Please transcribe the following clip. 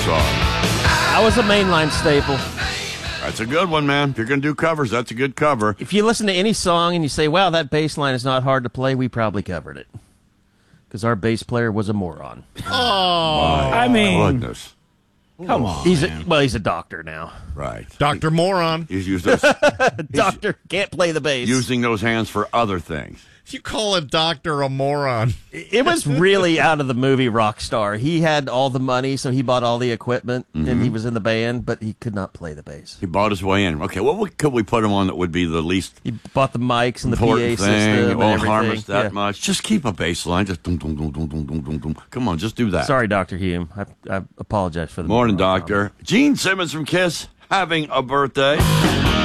song. I was a mainline staple. That's a good one, man. If you're going to do covers, that's a good cover. If you listen to any song and you say, wow, that bass line is not hard to play, we probably covered it. Because our bass player was a moron. I mean, goodness. Come on. He's a doctor now. Right. Dr. Moron. He's used those, Doctor can't play the bass. using those hands for other things. You call a doctor a moron. It was really out of the movie Rockstar. He had all the money, so he bought all the equipment, and he was in the band, but he could not play the bass. He bought his way in. Okay, what could we put him on that would be the least He bought the mics and the PA important system thing? It and won't everything. harm us that Yeah. much. Just keep a bass line. Just dum, dum, dum, dum, dum, dum, dum, dum. Come on, just do that. Sorry, Dr. Hume. I apologize for the Morning, moron Doctor. Gene Simmons from KISS having a birthday.